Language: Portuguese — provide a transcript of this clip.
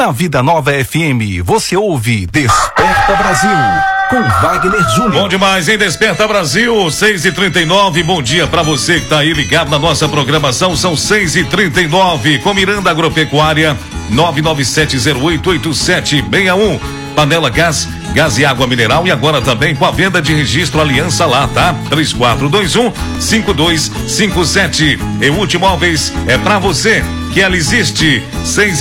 Na Vida Nova FM, você ouve Desperta Brasil, com Wagner Júnior. Bom demais, hein? Desperta Brasil, 6h39. Bom dia pra você que tá aí ligado na nossa programação. São 6h39. Com Miranda Agropecuária, 997088761. Panela Gás e água mineral, e agora também com a venda de registro Aliança lá, tá? 3421-5257. E Multimóveis é pra você que ela existe.